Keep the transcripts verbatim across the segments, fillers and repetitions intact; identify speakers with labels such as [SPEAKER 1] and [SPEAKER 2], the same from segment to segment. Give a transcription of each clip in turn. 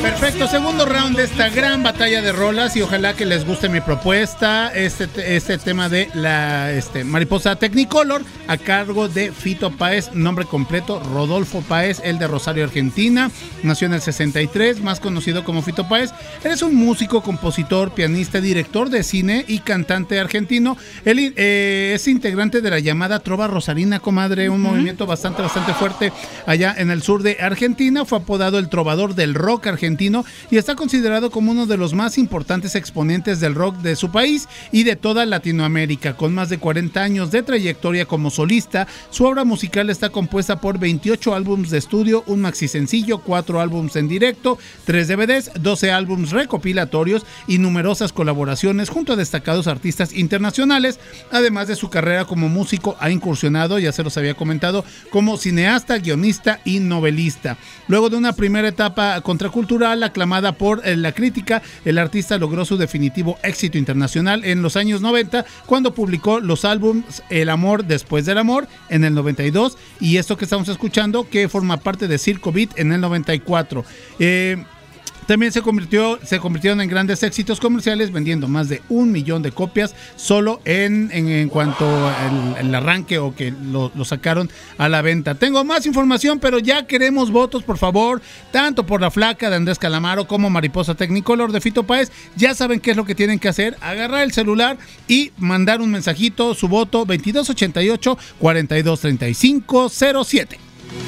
[SPEAKER 1] Perfecto, segundo round de esta gran batalla de rolas y ojalá que les guste mi propuesta, este, este tema de la este, Mariposa Technicolor a cargo de Fito Páez, nombre completo Rodolfo Páez, el de Rosario, Argentina, nació en el sesenta y tres, más conocido como Fito Páez. Eres un músico, compositor, pianista, director de cine y cantante argentino. Él eh, es integrante de la llamada Trova Rosarina, comadre, un uh-huh. movimiento bastante, bastante fuerte allá en el sur de Argentina. Fue apodado el trovador del rock argentino y está considerado como uno de los más importantes exponentes del rock de su país y de toda Latinoamérica. Con más de cuarenta años de trayectoria como solista, su obra musical está compuesta por veintiocho álbumes de estudio, un maxi sencillo, cuatro álbumes en directo, tres D V Ds, doce álbumes recopilatorios y numerosas colaboraciones junto a destacados artistas internacionales. Además de su carrera como músico, ha incursionado, ya se los había comentado, como cineasta, guionista y novelista. Luego de una primera etapa contracultural aclamada por la crítica, el artista logró su definitivo éxito internacional en los años noventa cuando publicó los álbumes El amor después del amor en el noventa y dos y esto que estamos escuchando que forma parte de Circo Beat en el noventa y cuatro. Eh, También se convirtió, se convirtieron en grandes éxitos comerciales, vendiendo más de un millón de copias solo en, en, en cuanto al el arranque o que lo, lo sacaron a la venta. Tengo más información, pero ya queremos votos, por favor, tanto por La Flaca de Andrés Calamaro como Mariposa Technicolor de Fito Páez. Ya saben qué es lo que tienen que hacer, agarrar el celular y mandar un mensajito, su voto veintidós ochenta y ocho, cuarenta y dos treinta y cinco cero siete.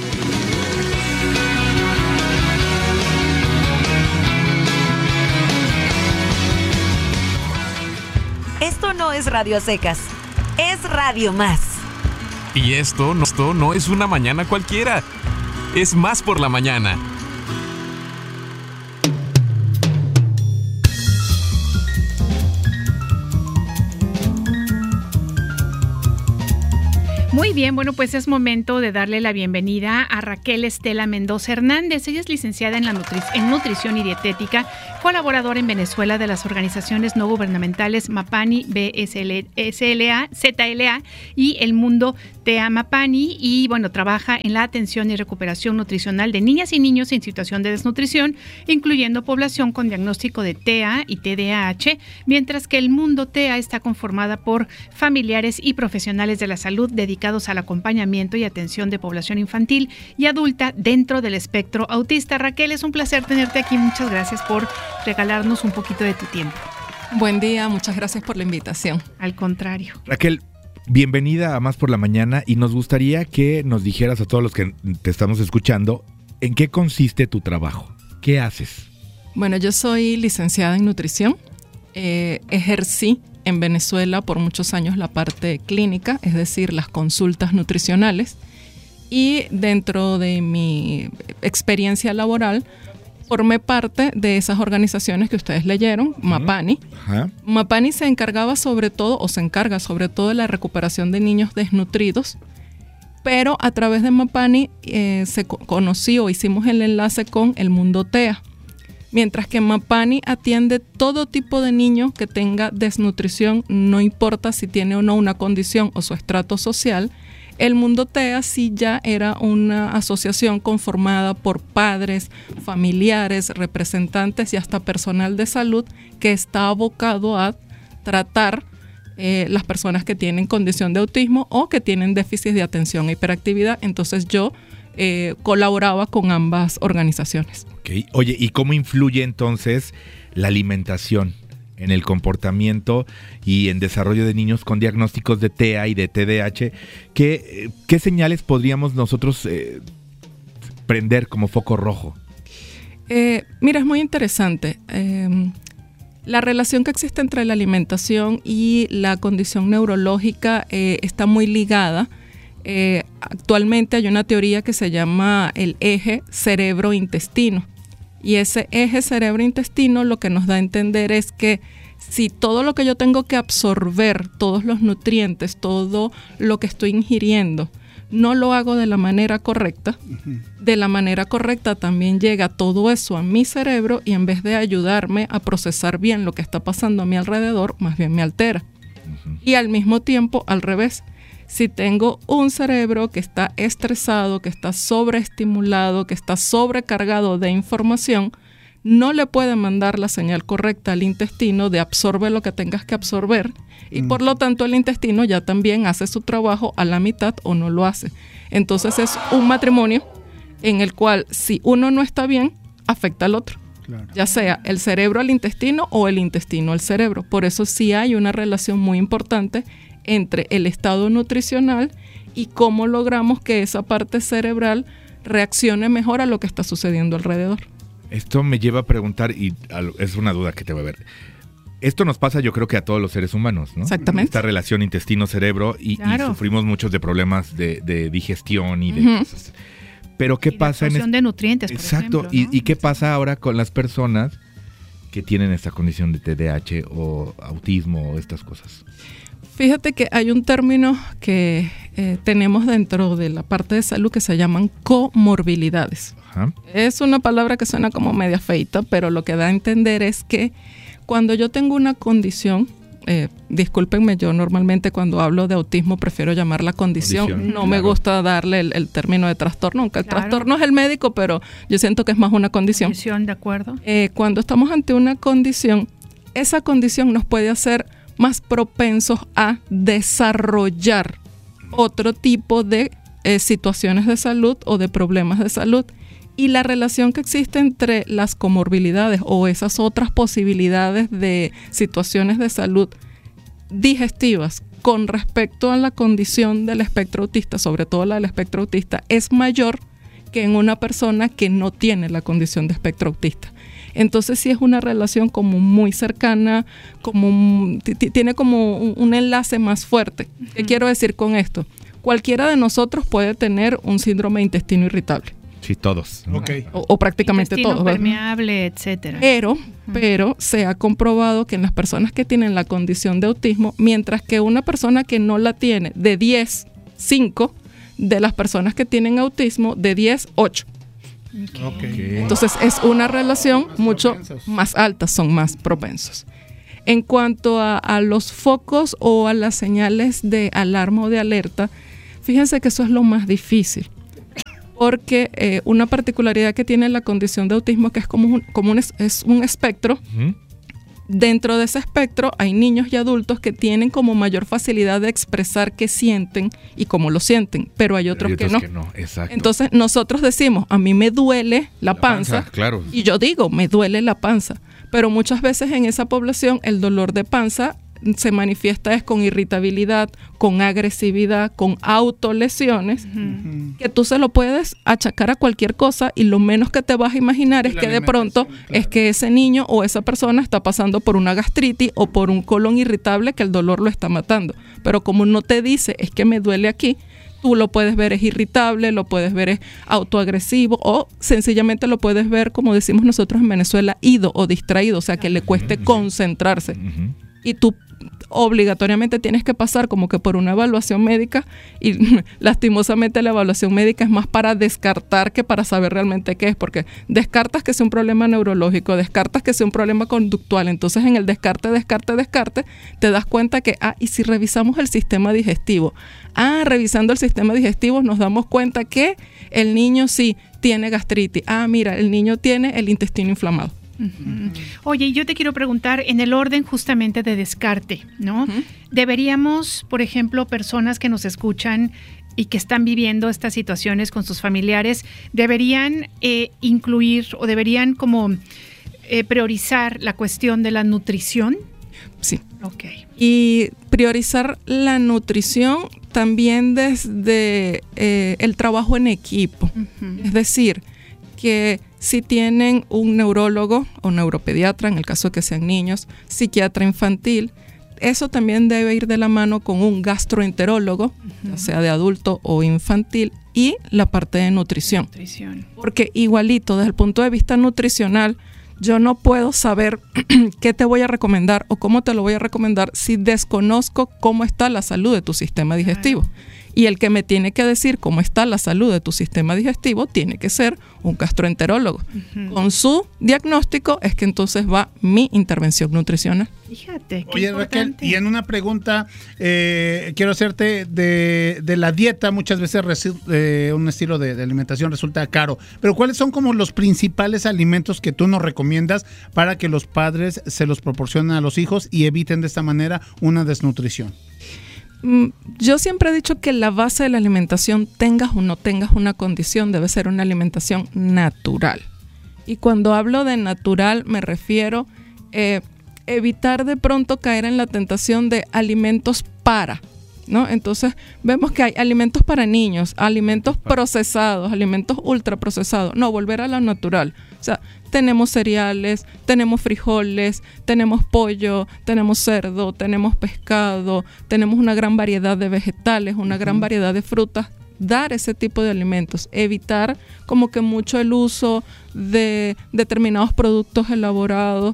[SPEAKER 2] Esto no es Radio a Secas, es Radio Más.
[SPEAKER 3] Y esto no, esto no es una mañana cualquiera, es Más por la Mañana.
[SPEAKER 4] Muy bien, bueno, pues es momento de darle la bienvenida a Raquel Estela Mendoza Hernández. Ella es licenciada en, la nutri- en nutrición y dietética, colaboradora en Venezuela de las organizaciones no gubernamentales Mapani, B S L A, Z L A y El Mundo T A Mapani, y bueno, trabaja en la atención y recuperación nutricional de niñas y niños en situación de desnutrición, incluyendo población con diagnóstico de T A y T D A H, mientras que El Mundo T A está conformada por familiares y profesionales de la salud dedicados al acompañamiento y atención de población infantil y adulta dentro del espectro autista. Raquel, es un placer tenerte aquí. Muchas gracias por regalarnos un poquito de tu tiempo.
[SPEAKER 5] Buen día, muchas gracias por la invitación.
[SPEAKER 4] Al contrario.
[SPEAKER 6] Raquel, bienvenida a Más por la Mañana y nos gustaría que nos dijeras a todos los que te estamos escuchando en qué consiste tu trabajo. ¿Qué haces?
[SPEAKER 5] Bueno, yo soy licenciada en nutrición. Eh, ejercí en Venezuela por muchos años la parte clínica, es decir, las consultas nutricionales, y dentro de mi experiencia laboral formé parte de esas organizaciones que ustedes leyeron, uh-huh. Mapani. Uh-huh. Mapani se encargaba sobre todo, o se encarga sobre todo de la recuperación de niños desnutridos, pero a través de Mapani eh, se conoció, hicimos el enlace con El Mundo T A. Mientras que Mapani atiende todo tipo de niño que tenga desnutrición, no importa si tiene o no una condición o su estrato social. El Mundo T A sí ya era una asociación conformada por padres, familiares, representantes y hasta personal de salud que está abocado a tratar eh, las personas que tienen condición de autismo o que tienen déficit de atención e hiperactividad. Entonces yo eh, colaboraba con ambas organizaciones.
[SPEAKER 6] Okay. Oye, ¿y cómo influye entonces la alimentación en el comportamiento y en desarrollo de niños con diagnósticos de T A y de T D A H? ¿Qué, qué señales podríamos nosotros eh, prender como foco rojo?
[SPEAKER 5] Eh, mira, es muy interesante. Eh, la relación que existe entre la alimentación y la condición neurológica eh, está muy ligada. Eh, actualmente hay una teoría que se llama el eje cerebro-intestino. Y ese eje cerebro-intestino lo que nos da a entender es que si todo lo que yo tengo que absorber, todos los nutrientes, todo lo que estoy ingiriendo, no lo hago de la manera correcta, uh-huh. de la manera correcta también llega todo eso a mi cerebro y en vez de ayudarme a procesar bien lo que está pasando a mi alrededor, más bien me altera. Uh-huh. Y al mismo tiempo, al revés. Si tengo un cerebro que está estresado, que está sobreestimulado, que está sobrecargado de información, no le puede mandar la señal correcta al intestino de absorbe lo que tengas que absorber y mm. por lo tanto el intestino ya también hace su trabajo a la mitad o no lo hace. Entonces es un matrimonio en el cual si uno no está bien, afecta al otro. Claro. Ya sea el cerebro al intestino o el intestino al cerebro. Por eso sí hay una relación muy importante entre el estado nutricional y cómo logramos que esa parte cerebral reaccione mejor a lo que está sucediendo alrededor.
[SPEAKER 6] Esto me lleva a preguntar, y es una duda que te va a ver. Esto nos pasa yo creo que a todos los seres humanos, ¿no?
[SPEAKER 5] Exactamente.
[SPEAKER 6] Esta relación intestino-cerebro y,
[SPEAKER 4] claro.
[SPEAKER 6] y sufrimos muchos de problemas de, de digestión y de uh-huh. cosas. Pero ¿qué
[SPEAKER 4] y
[SPEAKER 6] pasa
[SPEAKER 4] en
[SPEAKER 6] en
[SPEAKER 4] de nutrientes, por
[SPEAKER 6] Exacto.
[SPEAKER 4] ejemplo, ¿no?
[SPEAKER 6] ¿Y, ¿Y qué pasa ahora con las personas que tienen esta condición de T D A H o autismo o estas cosas?
[SPEAKER 5] Fíjate que hay un término que eh, tenemos dentro de la parte de salud que se llaman comorbilidades. Ajá. Es una palabra que suena como media feita, pero lo que da a entender es que cuando yo tengo una condición, eh, discúlpenme, yo normalmente cuando hablo de autismo prefiero llamarla condición, condición no claro. me gusta darle el, el término de trastorno, aunque claro. el trastorno es el médico, pero yo siento que es más una condición.
[SPEAKER 4] Condición, de acuerdo.
[SPEAKER 5] Eh, cuando estamos ante una condición, esa condición nos puede hacer más propensos a desarrollar otro tipo de eh, situaciones de salud o de problemas de salud. Y la relación que existe entre las comorbilidades o esas otras posibilidades de situaciones de salud digestivas con respecto a la condición del espectro autista, sobre todo la del espectro autista, es mayor que en una persona que no tiene la condición de espectro autista. Entonces sí es una relación como muy cercana, como un, t- tiene como un, un enlace más fuerte. Uh-huh. ¿Qué quiero decir con esto? Cualquiera de nosotros puede tener un síndrome de intestino irritable.
[SPEAKER 6] Sí, todos.
[SPEAKER 1] Okay.
[SPEAKER 5] O, o prácticamente
[SPEAKER 4] intestino
[SPEAKER 5] todos.
[SPEAKER 4] permeable, etcétera.
[SPEAKER 5] Pero, uh-huh. pero se ha comprobado que en las personas que tienen la condición de autismo, mientras que una persona que no la tiene, de diez, cinco, de las personas que tienen autismo, de diez, ocho.
[SPEAKER 4] Okay.
[SPEAKER 6] Okay.
[SPEAKER 5] Entonces es una relación
[SPEAKER 1] más
[SPEAKER 5] mucho
[SPEAKER 1] propensos.
[SPEAKER 5] más alta, son más propensos. En cuanto a, a los focos o a las señales de alarma o de alerta, fíjense que eso es lo más difícil. Porque eh, una particularidad que tiene la condición de autismo es que es como un, como un, es, es un espectro. Uh-huh. Dentro de ese espectro hay niños y adultos que tienen como mayor facilidad de expresar qué sienten y cómo lo sienten, pero hay otros, hay otros que no.
[SPEAKER 6] Que no. Exacto.
[SPEAKER 5] Entonces nosotros decimos, a mí me duele la, la panza,
[SPEAKER 6] panza claro.
[SPEAKER 5] y yo digo, me duele la panza, pero muchas veces en esa población el dolor de panza se manifiesta es con irritabilidad, con agresividad, con autolesiones, uh-huh. que tú se lo puedes achacar a cualquier cosa y lo menos que te vas a imaginar es que de pronto claro. es que ese niño o esa persona está pasando por una gastritis o por un colon irritable que el dolor lo está matando. Pero como no te dice es que me duele aquí, tú lo puedes ver es irritable, lo puedes ver es autoagresivo o sencillamente lo puedes ver, como decimos nosotros en Venezuela, ido o distraído, o sea que le cueste uh-huh. concentrarse. Uh-huh. Y tú obligatoriamente tienes que pasar como que por una evaluación médica y lastimosamente la evaluación médica es más para descartar que para saber realmente qué es, porque descartas que sea un problema neurológico, descartas que sea un problema conductual, entonces en el descarte, descarte, descarte te das cuenta que, ah, y si revisamos el sistema digestivo, ah, revisando el sistema digestivo nos damos cuenta que el niño sí tiene gastritis, ah, mira, el niño tiene el intestino inflamado.
[SPEAKER 4] Uh-huh. Oye, yo te quiero preguntar en el orden justamente de descarte, ¿no? Uh-huh. Deberíamos, por ejemplo, personas que nos escuchan y que están viviendo estas situaciones con sus familiares, deberían eh, incluir o deberían como eh, priorizar la cuestión de la nutrición.
[SPEAKER 5] Sí.
[SPEAKER 4] Okay.
[SPEAKER 5] Y priorizar la nutrición también desde eh, el trabajo en equipo, uh-huh. es decir, que si tienen un neurólogo o neuropediatra, en el caso de que sean niños, psiquiatra infantil, eso también debe ir de la mano con un gastroenterólogo, uh-huh. ya sea de adulto o infantil, y la parte de nutrición. nutrición. Porque igualito, desde el punto de vista nutricional, yo no puedo saber qué te voy a recomendar o cómo te lo voy a recomendar si desconozco cómo está la salud de tu sistema digestivo. Claro. Y el que me tiene que decir cómo está la salud de tu sistema digestivo tiene que ser un gastroenterólogo. Uh-huh. Con su diagnóstico es que entonces va mi intervención nutricional.
[SPEAKER 4] Fíjate, qué
[SPEAKER 1] Oye,
[SPEAKER 4] importante.
[SPEAKER 1] Raquel, y en una pregunta eh, quiero hacerte de, de la dieta. Muchas veces resu- eh, un estilo de, de alimentación resulta caro, pero ¿cuáles son como los principales alimentos que tú nos recomiendas para que los padres se los proporcionen a los hijos y eviten de esta manera una desnutrición?
[SPEAKER 5] Yo siempre he dicho que la base de la alimentación, tengas o no tengas una condición, debe ser una alimentación natural. Y cuando hablo de natural me refiero eh, evitar de pronto caer en la tentación de alimentos para, ¿no? Entonces vemos que hay alimentos para niños, alimentos procesados, alimentos ultraprocesados. No, volver a lo natural. O sea, tenemos cereales, tenemos frijoles, tenemos pollo, tenemos cerdo, tenemos pescado, tenemos una gran variedad de vegetales, una uh-huh. gran variedad de frutas. Dar ese tipo de alimentos, evitar como que mucho el uso de determinados productos elaborados.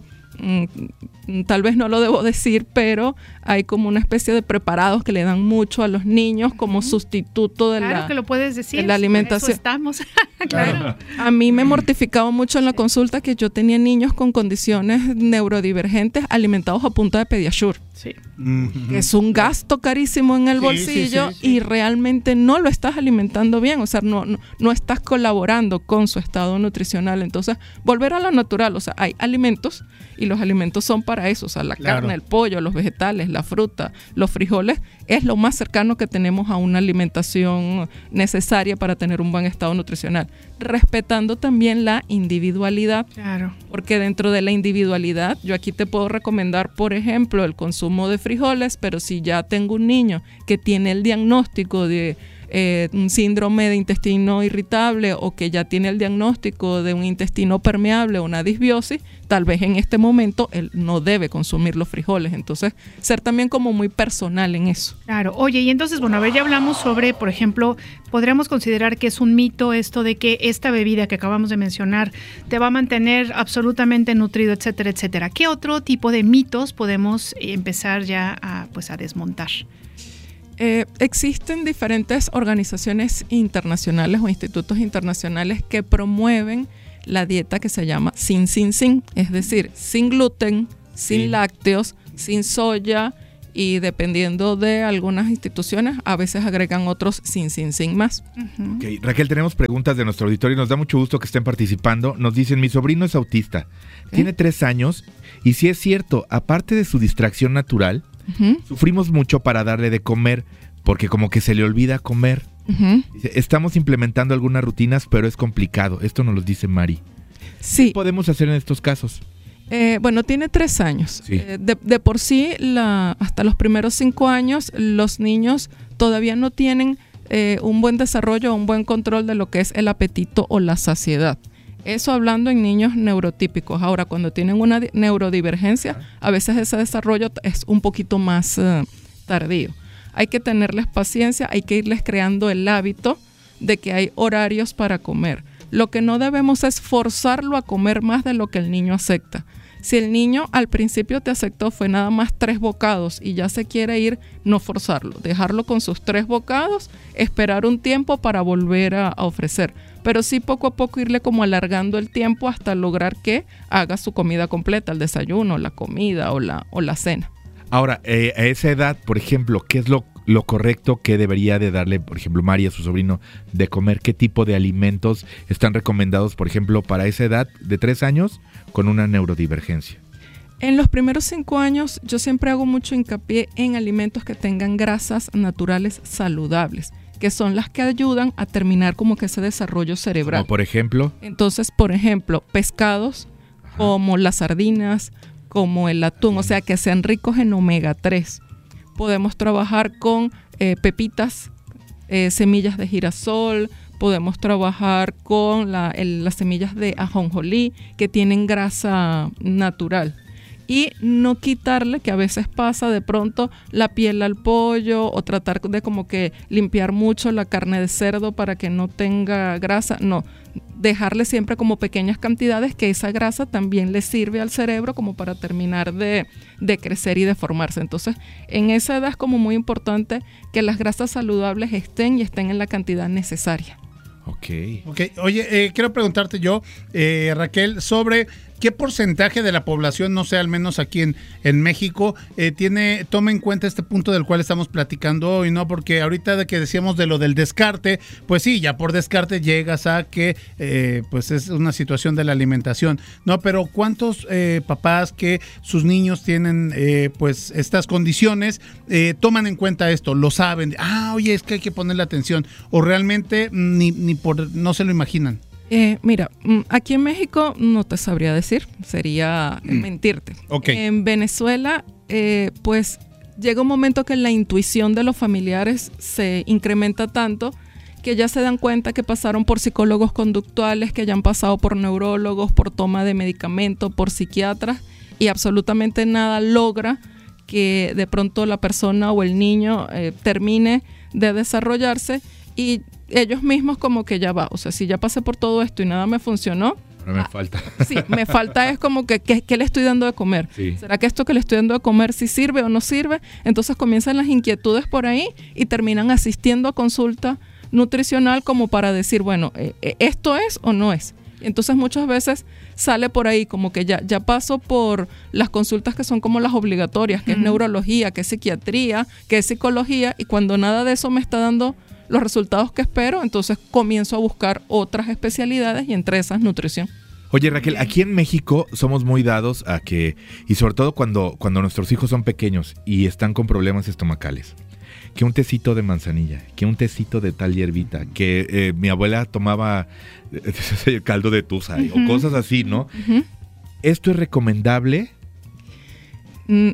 [SPEAKER 5] Mm, tal vez no lo debo decir, pero hay como una especie de preparados que le dan mucho a los niños como uh-huh. sustituto de,
[SPEAKER 4] claro
[SPEAKER 5] la,
[SPEAKER 4] que lo puedes decir,
[SPEAKER 5] de la alimentación.
[SPEAKER 4] Eso estamos. Claro.
[SPEAKER 5] A mí me mortificaba mucho en la consulta que yo tenía niños con condiciones neurodivergentes alimentados a punta de Pediasure.
[SPEAKER 4] Sí.
[SPEAKER 1] Uh-huh.
[SPEAKER 5] Que es un gasto carísimo en el
[SPEAKER 1] sí,
[SPEAKER 5] bolsillo
[SPEAKER 1] sí, sí, sí.
[SPEAKER 5] y realmente no lo estás alimentando bien, o sea, no, no, no estás colaborando con su estado nutricional. Entonces, volver a lo natural, o sea, hay alimentos y los alimentos son para eso, o sea, la
[SPEAKER 1] claro.
[SPEAKER 5] carne, el pollo, los vegetales, la fruta, los frijoles, es lo más cercano que tenemos a una alimentación necesaria para tener un buen estado nutricional, respetando también la individualidad.
[SPEAKER 4] Claro.
[SPEAKER 5] Porque dentro de la individualidad, yo aquí te puedo recomendar, por ejemplo, el consumo de frijoles, pero si ya tengo un niño que tiene el diagnóstico de eh, un síndrome de intestino irritable o que ya tiene el diagnóstico de un intestino permeable o una disbiosis, tal vez en este momento él no debe consumir los frijoles. Entonces, ser también como muy personal en eso.
[SPEAKER 4] Claro. Oye, y entonces, bueno, a ver, ya hablamos sobre, por ejemplo, podríamos considerar que es un mito esto de que esta bebida que acabamos de mencionar te va a mantener absolutamente nutrido, etcétera, etcétera. ¿Qué otro tipo de mitos podemos empezar ya a, pues, a desmontar?
[SPEAKER 5] Eh, existen diferentes organizaciones internacionales o institutos internacionales que promueven la dieta que se llama sin, sin, sin, es decir, sin gluten, sin sí. lácteos, sin soya y dependiendo de algunas instituciones, a veces agregan otros sin, sin, sin más.
[SPEAKER 6] Uh-huh. Okay. Raquel, tenemos preguntas de nuestro auditorio y nos da mucho gusto que estén participando. Nos dicen, mi sobrino es autista, ¿Eh? tiene tres años y si es cierto, aparte de su distracción natural, uh-huh. sufrimos mucho para darle de comer porque como que se le olvida comer. Uh-huh. Estamos implementando algunas rutinas, pero es complicado. Esto nos lo dice Mari.
[SPEAKER 5] Sí.
[SPEAKER 6] ¿Qué podemos hacer en estos casos?
[SPEAKER 5] Eh, bueno, tiene tres años. Sí. Eh, de, de por sí, la, hasta los primeros cinco años, los niños todavía no tienen eh, un buen desarrollo o un buen control de lo que es el apetito o la saciedad. Eso hablando en niños neurotípicos. Ahora, cuando tienen una di- neurodivergencia, a veces ese desarrollo es un poquito más uh, tardío. Hay que tenerles paciencia, hay que irles creando el hábito de que hay horarios para comer. Lo que no debemos es forzarlo a comer más de lo que el niño acepta. Si el niño al principio te aceptó fue nada más tres bocados y ya se quiere ir, no forzarlo. Dejarlo con sus tres bocados, esperar un tiempo para volver a, a ofrecer. Pero sí poco a poco irle como alargando el tiempo hasta lograr que haga su comida completa, el desayuno, la comida o la, o la cena.
[SPEAKER 6] Ahora, eh, a esa edad, por ejemplo, ¿qué es lo, lo correcto que debería de darle, por ejemplo, Mari a su sobrino de comer? ¿Qué tipo de alimentos están recomendados, por ejemplo, para esa edad de tres años con una neurodivergencia?
[SPEAKER 5] En los primeros cinco años yo siempre hago mucho hincapié en alimentos que tengan grasas naturales saludables, que son las que ayudan a terminar como que ese desarrollo cerebral.
[SPEAKER 6] ¿Como por ejemplo?
[SPEAKER 5] Entonces, por ejemplo, pescados, Ajá. como las sardinas, como el atún, o sea, que sean ricos en omega tres. Podemos trabajar con eh, pepitas, eh, semillas de girasol, podemos trabajar con la, el, las semillas de ajonjolí, que tienen grasa natural. Y no quitarle, que a veces pasa de pronto, la piel al pollo o tratar de como que limpiar mucho la carne de cerdo para que no tenga grasa. No, dejarle siempre como pequeñas cantidades, que esa grasa también le sirve al cerebro como para terminar de, de crecer y de formarse. Entonces, en esa edad es como muy importante que las grasas saludables estén y estén en la cantidad necesaria.
[SPEAKER 6] Ok.
[SPEAKER 1] Okay. Oye, eh, quiero preguntarte yo, eh, Raquel, sobre qué porcentaje de la población, no sé, al menos aquí en, en México, eh, tiene, toma en cuenta este punto del cual estamos platicando hoy, ¿no? Porque ahorita de que decíamos de lo del descarte, pues sí, ya por descarte llegas a que eh, pues es una situación de la alimentación, ¿no? Pero ¿cuántos eh, papás que sus niños tienen eh, pues estas condiciones eh, toman en cuenta esto, lo saben? Ah, oye, es que hay que ponerle atención, o realmente ni, ni por, no se lo imaginan.
[SPEAKER 5] Eh, mira, aquí en México no te sabría decir, sería mentirte.
[SPEAKER 1] Okay.
[SPEAKER 5] En Venezuela, eh, pues llega un momento que la intuición de los familiares se incrementa tanto que ya se dan cuenta que pasaron por psicólogos conductuales, que ya han pasado por neurólogos, por toma de medicamentos, por psiquiatras, y absolutamente nada logra que de pronto la persona o el niño eh, termine de desarrollarse, y ellos mismos como que ya va, o sea, si ya pasé por todo esto y nada me funcionó,
[SPEAKER 6] Pero me ah, falta.
[SPEAKER 5] Sí, me falta es como que ¿qué, qué le estoy dando de comer?
[SPEAKER 6] Sí.
[SPEAKER 5] ¿Será que esto que le estoy dando de comer sí sirve o no sirve? Entonces comienzan las inquietudes por ahí y terminan asistiendo a consulta nutricional como para decir, bueno, eh, ¿esto es o no es? Entonces muchas veces sale por ahí como que ya, ya paso por las consultas que son como las obligatorias, que uh-huh. es neurología, que es psiquiatría, que es psicología, y cuando nada de eso me está dando los resultados que espero, entonces comienzo a buscar otras especialidades y entre esas nutrición.
[SPEAKER 6] Oye, Raquel, aquí en México somos muy dados a que, y sobre todo cuando, cuando nuestros hijos son pequeños y están con problemas estomacales, que un tecito de manzanilla, que un tecito de tal hierbita, que eh, mi abuela tomaba el caldo de tusa uh-huh. o cosas así, ¿no? Uh-huh. ¿Esto es recomendable?
[SPEAKER 5] Mm.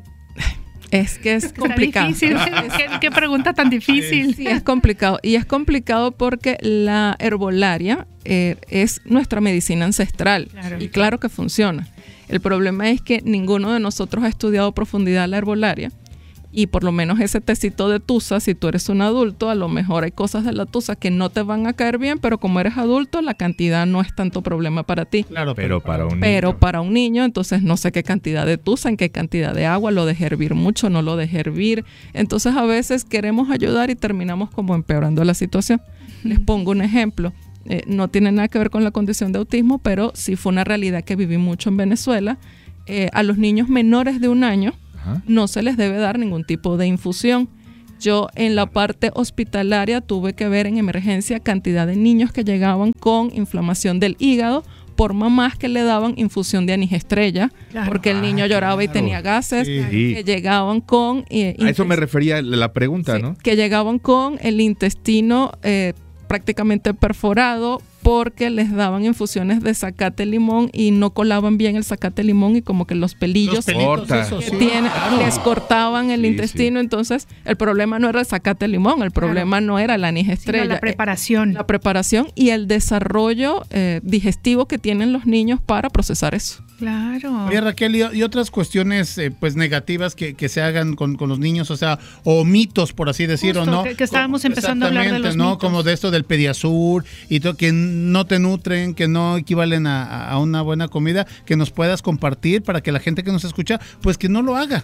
[SPEAKER 5] Es que es complicado.
[SPEAKER 4] Difícil. ¿Qué, ¿Qué pregunta tan difícil?
[SPEAKER 5] Sí, es complicado. Y es complicado porque la herbolaria eh, es nuestra medicina ancestral. Claro. Y claro que funciona. El problema es que ninguno de nosotros ha estudiado a profundidad la herbolaria. Y por lo menos ese tecito de tusa, si tú eres un adulto, a lo mejor hay cosas de la tusa que no te van a caer bien, pero como eres adulto, la cantidad no es tanto problema para ti.
[SPEAKER 6] Claro, pero para un niño.
[SPEAKER 5] Pero para un niño, entonces no sé qué cantidad de tusa, en qué cantidad de agua, lo dejé hervir mucho, no lo dejé hervir. Entonces a veces queremos ayudar y terminamos como empeorando la situación. Les pongo un ejemplo. Eh, no tiene nada que ver con la condición de autismo, pero sí fue una realidad que viví mucho en Venezuela. Eh, a los niños menores de un año, no se les debe dar ningún tipo de infusión. Yo en la parte hospitalaria tuve que ver en emergencia cantidad de niños que llegaban con inflamación del hígado por mamás que le daban infusión de anís estrella, claro. porque el niño ah, lloraba claro. y tenía gases, sí. que llegaban con... Eh,
[SPEAKER 6] a eso me refería la pregunta, sí, ¿no?
[SPEAKER 5] Que llegaban con el intestino eh, prácticamente perforado porque les daban infusiones de zacate limón y no colaban bien el zacate limón y como que los pelillos
[SPEAKER 1] los pelitos, eso,
[SPEAKER 5] que
[SPEAKER 1] sí.
[SPEAKER 5] tiene,
[SPEAKER 1] claro.
[SPEAKER 5] les cortaban el
[SPEAKER 6] sí,
[SPEAKER 5] intestino, sí. Entonces el problema no era el zacate limón, el problema claro. no era la anís estrella.
[SPEAKER 4] Sino la preparación.
[SPEAKER 5] Eh, la preparación y el desarrollo eh, digestivo que tienen los niños para procesar eso.
[SPEAKER 4] Claro.
[SPEAKER 1] Oye, Raquel, y, y otras cuestiones eh, pues negativas que, que se hagan con, con los niños, o sea, o mitos, por así decirlo,
[SPEAKER 4] Justo,
[SPEAKER 1] ¿no?
[SPEAKER 4] Que, que estábamos como, empezando a hablar de los
[SPEAKER 1] ¿no?
[SPEAKER 4] mitos.
[SPEAKER 1] Como de esto del Pediasur y todo, que no te nutren, que no equivalen a, a una buena comida, que nos puedas compartir para que la gente que nos escucha, pues que no lo haga.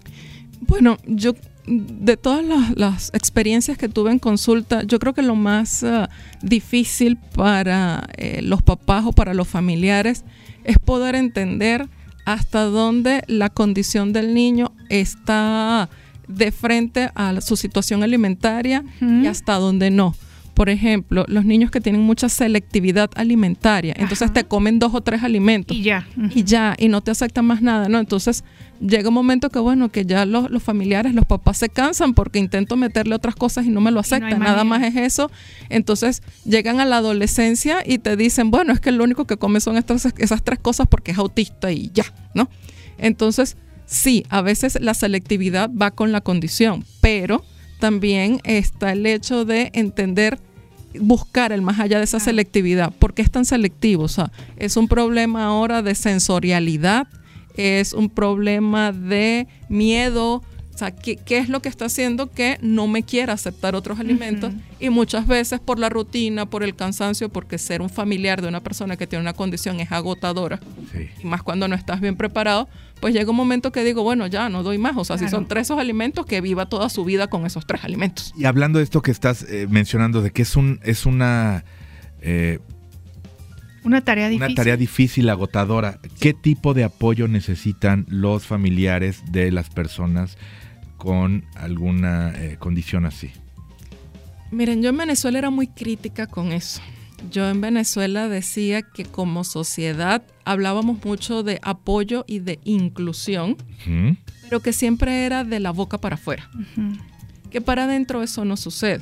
[SPEAKER 5] Bueno, yo de todas las, las experiencias que tuve en consulta, yo creo que lo más uh, difícil para eh, los papás o para los familiares es poder entender hasta dónde la condición del niño está de frente a su situación alimentaria uh-huh. y hasta dónde no. Por ejemplo, los niños que tienen mucha selectividad alimentaria, entonces Ajá. te comen dos o tres alimentos
[SPEAKER 4] y ya, uh-huh.
[SPEAKER 5] y ya, y no te aceptan más nada, ¿no? Entonces llega un momento que bueno, que ya los, los familiares, los papás se cansan porque intento meterle otras cosas y no me lo aceptan, no nada más es eso. Entonces llegan a la adolescencia y te dicen, bueno, es que lo único que come son estas, esas tres cosas porque es autista y ya, ¿no? Entonces, sí, a veces la selectividad va con la condición, pero también está el hecho de entender, buscar el más allá de esa selectividad. ¿Por qué es tan selectivo? O sea, es un problema ahora de sensorialidad, es un problema de miedo, sea, ¿qué, qué es lo que está haciendo que no me quiera aceptar otros alimentos? Uh-huh. Y muchas veces por la rutina, por el cansancio, porque ser un familiar de una persona que tiene una condición es agotadora, sí. Y más cuando no estás bien preparado, pues llega un momento que digo, bueno, ya no doy más. O sea, claro. Si son tres esos alimentos, que viva toda su vida con esos tres alimentos.
[SPEAKER 6] Y hablando de esto que estás eh, mencionando, de que es un es una... Eh,
[SPEAKER 4] Una tarea difícil.
[SPEAKER 6] Una tarea difícil, agotadora. ¿Qué tipo de apoyo necesitan los familiares de las personas con alguna eh, condición así?
[SPEAKER 5] Miren, yo en Venezuela era muy crítica con eso. Yo en Venezuela decía que como sociedad hablábamos mucho de apoyo y de inclusión, uh-huh. pero que siempre era de la boca para afuera. Uh-huh. Que para adentro eso no sucede.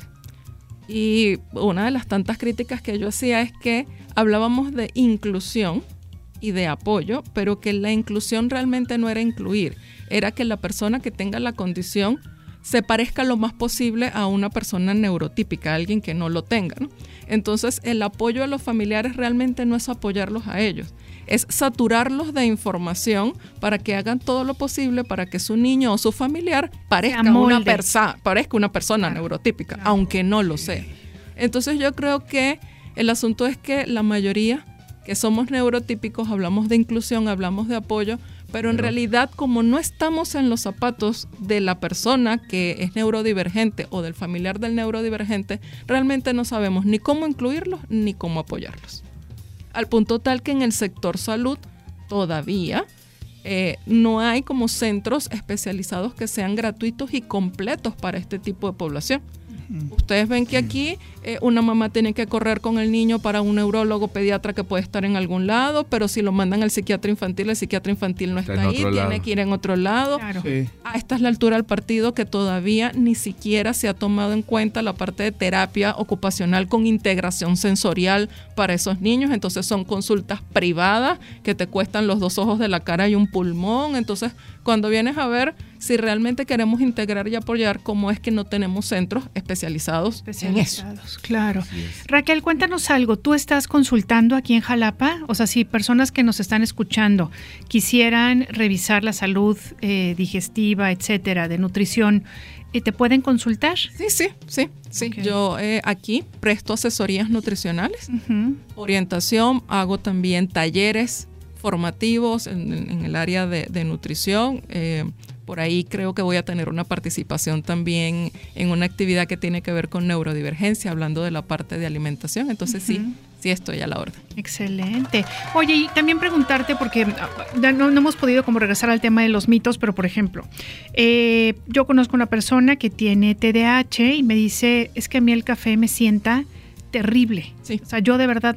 [SPEAKER 5] Y una de las tantas críticas que yo hacía es que hablábamos de inclusión y de apoyo, pero que la inclusión realmente no era incluir, era que la persona que tenga la condición se parezca lo más posible a una persona neurotípica, a alguien que no lo tenga, ¿no? Entonces, el apoyo a los familiares realmente no es apoyarlos a ellos, es saturarlos de información para que hagan todo lo posible para que su niño o su familiar parezca una, persa- parezca una persona claro, neurotípica, claro. Aunque no lo sea. Entonces, yo creo que el asunto es que la mayoría que somos neurotípicos hablamos de inclusión, hablamos de apoyo, pero en pero, realidad como no estamos en los zapatos de la persona que es neurodivergente o del familiar del neurodivergente, realmente no sabemos ni cómo incluirlos ni cómo apoyarlos. Al punto tal que en el sector salud todavía eh, no hay como centros especializados que sean gratuitos y completos para este tipo de población. Ustedes ven que aquí eh, una mamá tiene que correr con el niño para un neurólogo pediatra que puede estar en algún lado, pero si lo mandan al psiquiatra infantil, el psiquiatra infantil no está, está ahí, tiene lado. que ir en otro lado. Claro. Sí. A esta es la altura del partido que todavía ni siquiera se ha tomado en cuenta la parte de terapia ocupacional con integración sensorial para esos niños. Entonces son consultas privadas que te cuestan los dos ojos de la cara y un pulmón. Entonces, cuando vienes a ver si realmente queremos integrar y apoyar, cómo es que no tenemos centros especializados, especializados en eso.
[SPEAKER 4] Claro. Raquel, cuéntanos algo. ¿Tú estás consultando aquí en Jalapa? O sea, si personas que nos están escuchando quisieran revisar la salud eh, digestiva, etcétera, de nutrición, eh, ¿te pueden consultar?
[SPEAKER 5] Sí, sí, sí. sí. Okay. Yo eh, aquí presto asesorías nutricionales, uh-huh. orientación, hago también talleres formativos en, en el área de, de nutrición. Eh, por ahí creo que voy a tener una participación también en una actividad que tiene que ver con neurodivergencia, hablando de la parte de alimentación. Entonces uh-huh. sí, sí estoy a la orden.
[SPEAKER 4] Excelente. Oye, y también preguntarte, porque no, no hemos podido como regresar al tema de los mitos, pero por ejemplo, eh, yo conozco una persona que tiene T D A H y me dice, es que a mí el café me sienta terrible. Sí. O sea, yo de verdad